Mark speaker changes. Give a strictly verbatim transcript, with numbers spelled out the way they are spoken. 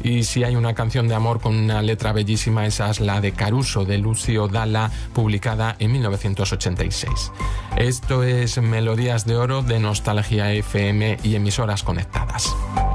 Speaker 1: Y si hay una canción de amor con una letra bellísima, esa es la de Caruso, de Lucio Dalla, publicada en mil novecientos ochenta y seis. Esto es Melodías de Oro de Nostalgia F M y emisoras conectadas.